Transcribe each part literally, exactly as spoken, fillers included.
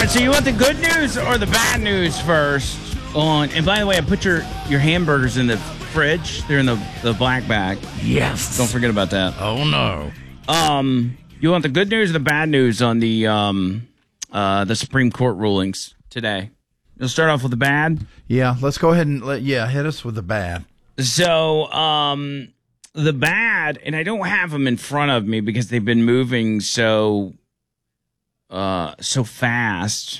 right, so you want the good news or the bad news first? On and by the way, I put your, your hamburgers in the fridge. They're in the, the black bag. Yes. Don't forget about that. Oh, no. Um, you want the good news or the bad news on the um uh the Supreme Court rulings today? You'll start off with the bad. Yeah, let's go ahead and let yeah hit us with the bad. So um the bad, and I don't have them in front of me because they've been moving so uh so fast.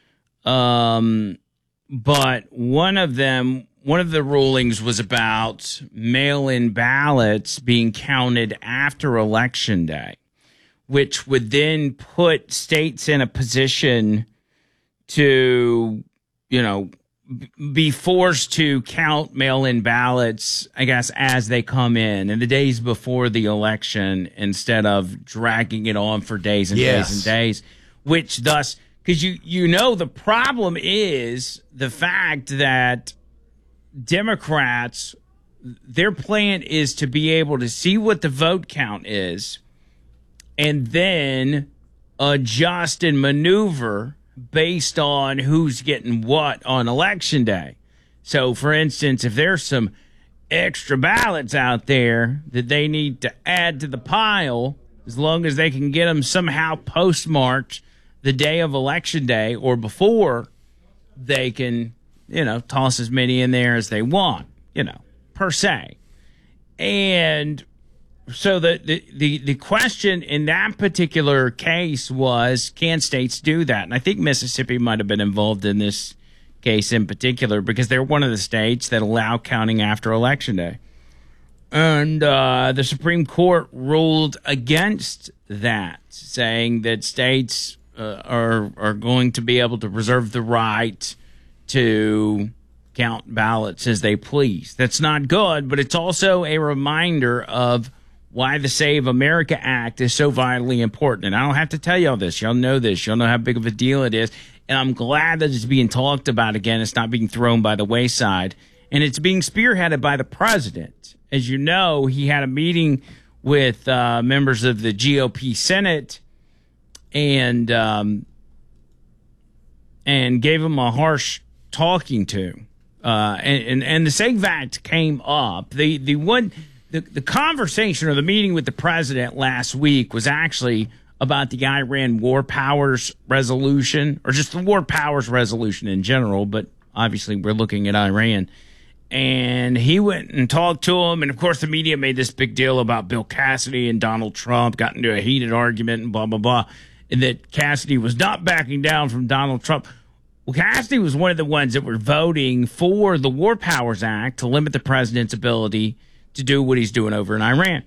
Um. But one of them, one of the rulings was about mail-in ballots being counted after Election Day, which would then put states in a position to, you know, be forced to count mail-in ballots, I guess, as they come in in the days before the election instead of dragging it on for days and yes. days and days, which thus... Because you, you know the problem is the fact that Democrats, their plan is to be able to see what the vote count is and then adjust and maneuver based on who's getting what on Election Day. So, for instance, if there's some extra ballots out there that they need to add to the pile, as long as they can get them somehow postmarked the day of Election Day or before, they can, you know, toss as many in there as they want, you know, per se. And so the, the, the, the question in that particular case was, can states do that? And I think Mississippi might have been involved in this case in particular because they're one of the states that allow counting after Election Day. And uh, the Supreme Court ruled against that, saying that states Uh, are are going to be able to preserve the right to count ballots as they please. That's not good, but it's also a reminder of why the Save America Act is so vitally important. And I don't have to tell you all this. Y'all know this. Y'all know how big of a deal it is. And I'm glad that it's being talked about again. It's not being thrown by the wayside. And it's being spearheaded by the president. As you know, he had a meeting with uh, members of the G O P Senate and um, and gave him a harsh talking to. Uh, and, and, and the SAVE Act came up. The the one the, the conversation or the meeting with the president last week was actually about the Iran War Powers Resolution, or just the War Powers Resolution in general, but obviously we're looking at Iran. And he went and talked to him, and of course the media made this big deal about Bill Cassidy and Donald Trump, got into a heated argument and blah, blah, blah. And that Cassidy was not backing down from Donald Trump. Well, Cassidy was one of the ones that were voting for the War Powers Act to limit the president's ability to do what he's doing over in Iran.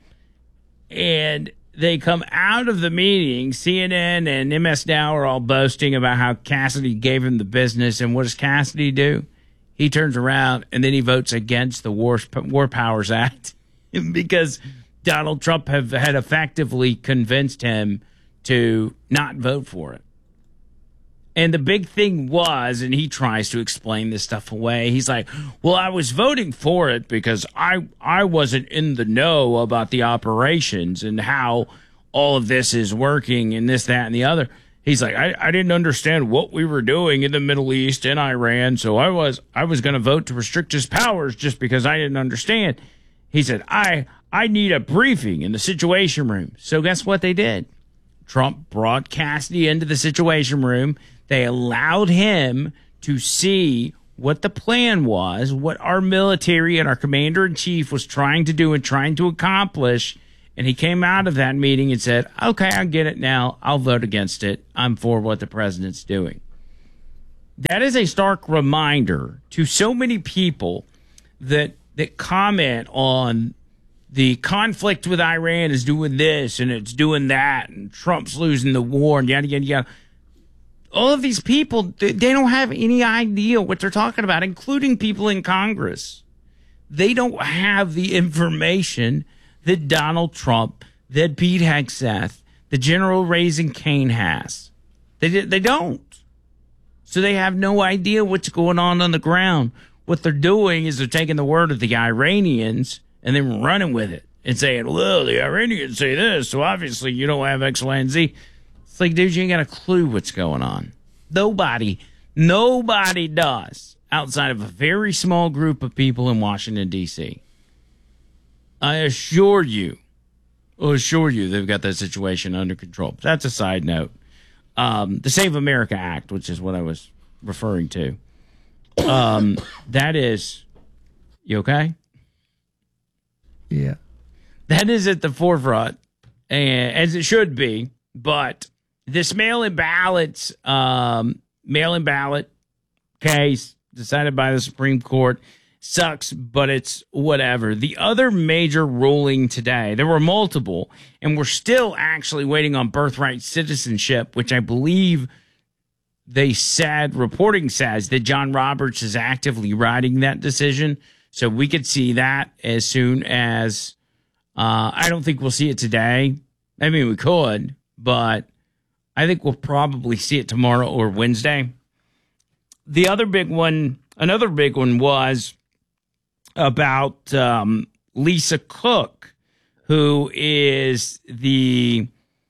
And they come out of the meeting, C N N and M S Now are all boasting about how Cassidy gave him the business. And what does Cassidy do? He turns around and then he votes against the War, War Powers Act because Donald Trump have, had effectively convinced him to not vote for it. And the big thing was, and he tries to explain this stuff away, he's like, well, I was voting for it because I I wasn't in the know about the operations and how all of this is working and this, that, and the other. He's like, I, I didn't understand what we were doing in the Middle East and Iran, so I was I was going to vote to restrict his powers just because I didn't understand. He said, I I need a briefing in the Situation Room. So guess what they did? Trump brought Cassidy into the Situation Room. They allowed him to see what the plan was, what our military and our commander-in-chief was trying to do and trying to accomplish. And he came out of that meeting and said, okay, I get it now. I'll vote against it. I'm for what the president's doing. That is a stark reminder to so many people that that comment on the conflict with Iran is doing this and it's doing that and Trump's losing the war and yada, yada, yada. All of these people, they don't have any idea what they're talking about, including people in Congress. They don't have the information that Donald Trump, that Pete Hegseth, the General Raising Cane has. They, they don't. So they have no idea what's going on on the ground. What they're doing is they're taking the word of the Iranians and then running with it and saying, well, the Iranians say this, so obviously you don't have X, Y, and Z. It's like, dude, you ain't got a clue what's going on. Nobody, nobody does outside of a very small group of people in Washington, D C. I assure you, I assure you they've got that situation under control. But that's a side note. Um, the Save America Act, which is what I was referring to, um, that is, you okay? Yeah. That is at the forefront, and as it should be. But this mail-in ballots, um, mail-in ballot case decided by the Supreme Court sucks, but it's whatever. The other major ruling today, there were multiple, and we're still actually waiting on birthright citizenship, which I believe they said, reporting says that John Roberts is actively writing that decision. So we could see that as soon as, uh, I don't think we'll see it today. I mean, we could, but I think we'll probably see it tomorrow or Wednesday. The other big one, another big one was about um, Lisa Cook, who is the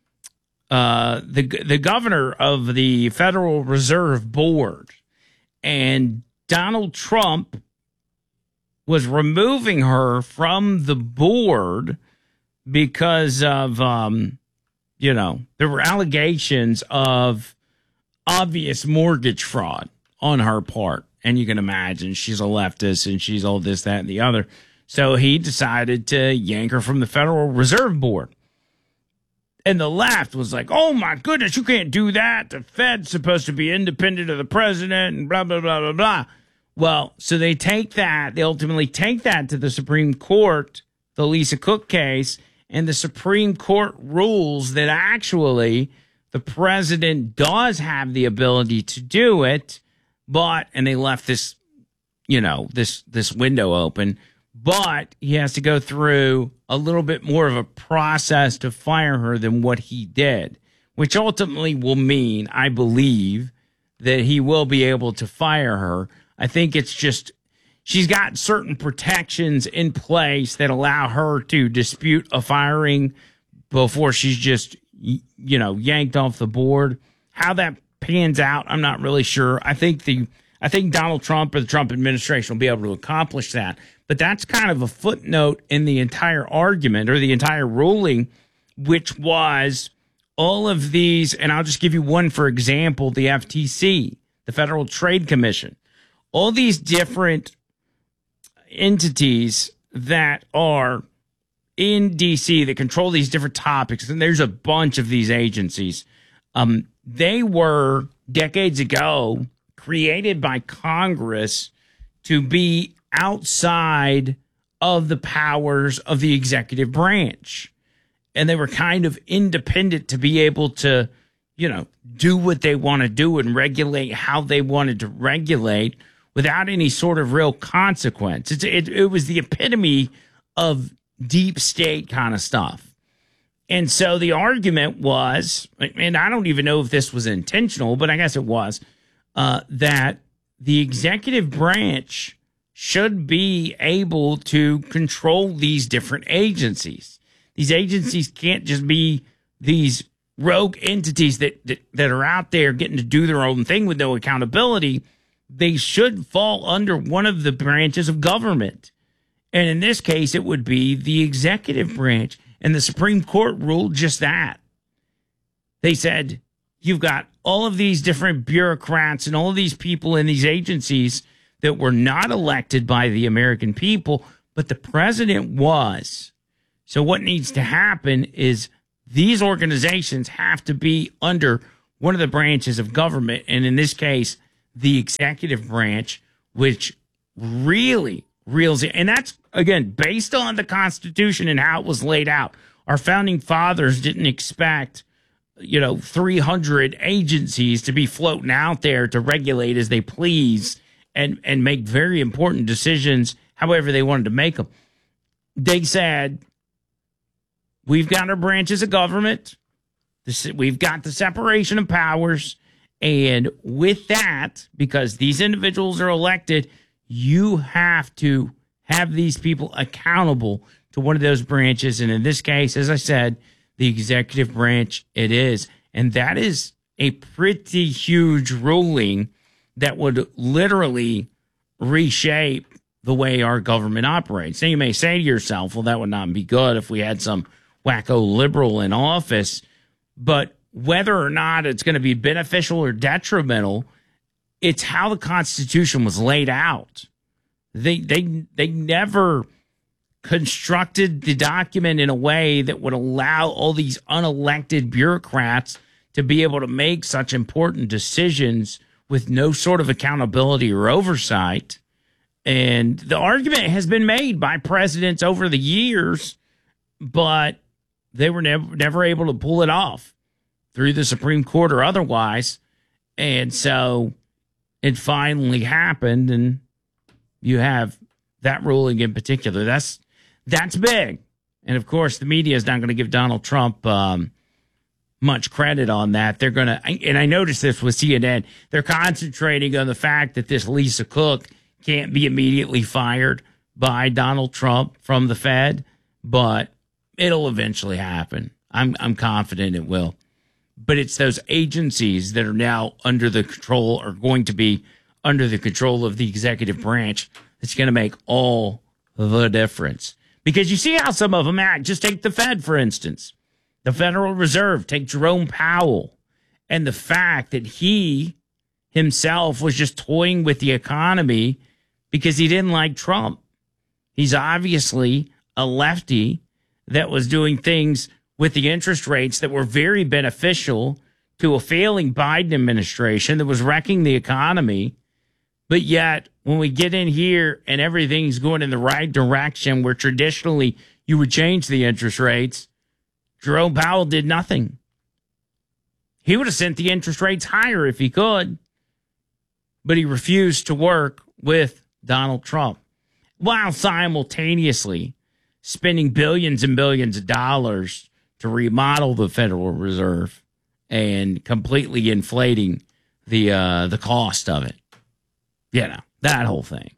uh, the the governor of the Federal Reserve Board, and Donald Trump was removing her from the board because of, um, you know, there were allegations of obvious mortgage fraud on her part. And you can imagine she's a leftist and she's all this, that, and the other. So he decided to yank her from the Federal Reserve Board. And the left was like, oh, my goodness, you can't do that. The Fed's supposed to be independent of the president and blah, blah, blah, blah, blah. Well, so they take that, they ultimately take that to the Supreme Court, the Lisa Cook case, and the Supreme Court rules that actually the president does have the ability to do it, but, and they left this, you know, this, this window open, but he has to go through a little bit more of a process to fire her than what he did, which ultimately will mean, I believe, that he will be able to fire her. I think it's just she's got certain protections in place that allow her to dispute a firing before she's just, you know, yanked off the board. How that pans out, I'm not really sure. I think the I think Donald Trump or the Trump administration will be able to accomplish that. But that's kind of a footnote in the entire argument or the entire ruling, which was all of these, and I'll just give you one for example, the F T C, the Federal Trade Commission. All these different entities that are in D C that control these different topics, and there's a bunch of these agencies. Um, they were decades ago created by Congress to be outside of the powers of the executive branch. And they were kind of independent to be able to, you know, do what they want to do and regulate how they wanted to regulate without any sort of real consequence. It's, it, it was the epitome of deep state kind of stuff. And so the argument was, and I don't even know if this was intentional, but I guess it was, uh, that the executive branch should be able to control these different agencies. These agencies can't just be these rogue entities that, that, that are out there getting to do their own thing with no accountability. They should fall under one of the branches of government. And in this case, it would be the executive branch. And the Supreme Court ruled just that. They said, you've got all of these different bureaucrats and all of these people in these agencies that were not elected by the American people, but the president was. So what needs to happen is these organizations have to be under one of the branches of government. And in this case, the executive branch, which really reels it. And that's, again, based on the Constitution and how it was laid out. Our founding fathers didn't expect, you know, three hundred agencies to be floating out there to regulate as they please and, and make very important decisions however they wanted to make them. They said, we've got our branches of government. We've got the separation of powers. And with that, because these individuals are elected, you have to have these people accountable to one of those branches. And in this case, as I said, the executive branch, it is. And that is a pretty huge ruling that would literally reshape the way our government operates. Now, you may say to yourself, well, that would not be good if we had some wacko liberal in office. But whether or not it's going to be beneficial or detrimental, it's how the Constitution was laid out. They they they never constructed the document in a way that would allow all these unelected bureaucrats to be able to make such important decisions with no sort of accountability or oversight. And the argument has been made by presidents over the years, but they were never never able to pull it off through the Supreme Court or otherwise. And so it finally happened, and you have that ruling in particular. That's that's big. And, of course, the media is not going to give Donald Trump um, much credit on that. They're going to, and I noticed this with C N N, they're concentrating on the fact that this Lisa Cook can't be immediately fired by Donald Trump from the Fed, but it'll eventually happen. I'm I'm confident it will. But it's those agencies that are now under the control, or going to be under the control of the executive branch, that's going to make all the difference. Because you see how some of them act. Just take the Fed, for instance. The Federal Reserve, take Jerome Powell, and the fact that he himself was just toying with the economy because he didn't like Trump. He's obviously a lefty that was doing things with the interest rates that were very beneficial to a failing Biden administration that was wrecking the economy. But yet, when we get in here and everything's going in the right direction, where traditionally you would change the interest rates, Jerome Powell did nothing. He would have sent the interest rates higher if he could, but he refused to work with Donald Trump, while simultaneously spending billions and billions of dollars to remodel the Federal Reserve and completely inflating the uh, the cost of it. You know, that whole thing.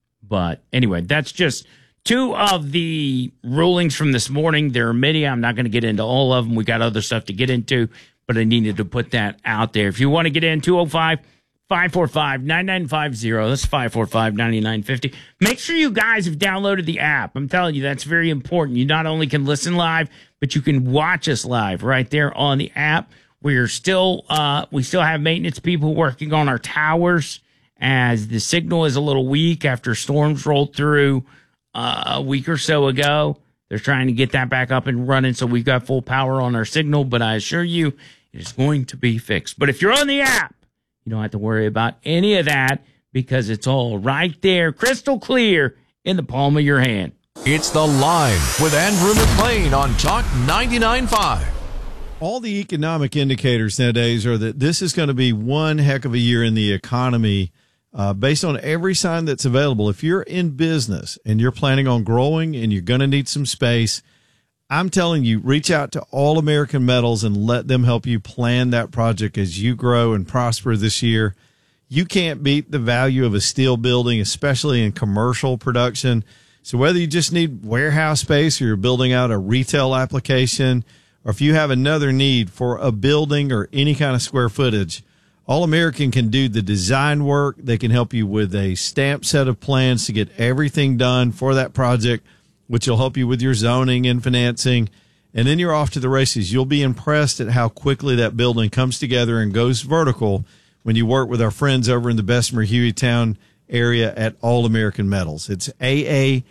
But anyway, that's just two of the rulings from this morning. There are many. I'm not going to get into all of them. We got other stuff to get into, but I needed to put that out there. If you want to get in, two oh five, five four five, nine nine five zero. That's five four five, nine nine five zero. Make sure you guys have downloaded the app. I'm telling you, that's very important. You not only can listen live, but you can watch us live right there on the app. We're still, uh, we still have maintenance people working on our towers, as the signal is a little weak after storms rolled through uh, a week or so ago. They're trying to get that back up and running, so we've got full power on our signal, but I assure you it is going to be fixed. But if you're on the app, you don't have to worry about any of that, because it's all right there, crystal clear, in the palm of your hand. It's The Line with Andrew McLean on Talk ninety-nine point five. All the economic indicators nowadays are that this is going to be one heck of a year in the economy, uh, based on every sign that's available. If you're in business and you're planning on growing and you're going to need some space, I'm telling you, reach out to All American Metals and let them help you plan that project as you grow and prosper this year. You can't beat the value of a steel building, especially in commercial production. So whether you just need warehouse space or you're building out a retail application, or if you have another need for a building or any kind of square footage, All American can do the design work. They can help you with a stamped set of plans to get everything done for that project, which will help you with your zoning and financing. And then you're off to the races. You'll be impressed at how quickly that building comes together and goes vertical when you work with our friends over in the Bessemer Hueytown area at All American Metals. It's A A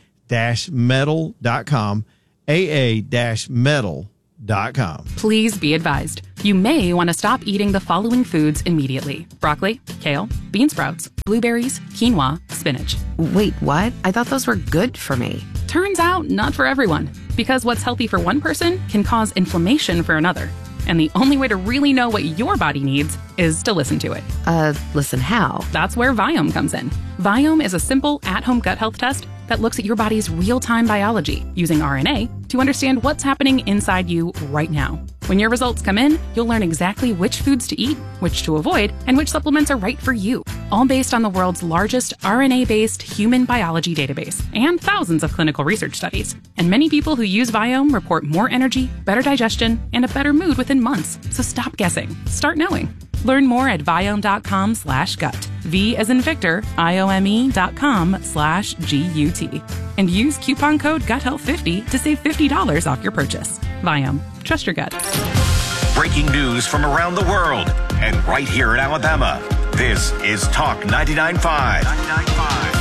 metal dot com, A A metal dot com. Please be advised, you may want to stop eating the following foods immediately: broccoli, kale, bean sprouts, blueberries, quinoa, spinach. Wait, what? I thought those were good for me. Turns out, not for everyone, because what's healthy for one person can cause inflammation for another. And the only way to really know what your body needs is to listen to it. Uh, listen how? That's where Viome comes in. Viome is a simple, at-home gut health test that looks at your body's real-time biology using R N A to understand what's happening inside you right now. When your results come in, you'll learn exactly which foods to eat, which to avoid, and which supplements are right for you. all based on the world's largest R N A-based human biology database and thousands of clinical research studies. And many people who use Viome report more energy, better digestion, and a better mood within months. So stop guessing. Start knowing. Learn more at Viome.com slash gut. V as in Victor, I-O-M-E dot com slash G-U-T. And use coupon code gut health fifty to save fifty dollars off your purchase. Viome. Trust your gut. Breaking news from around the world and right here in Alabama. This is Talk ninety-nine point five.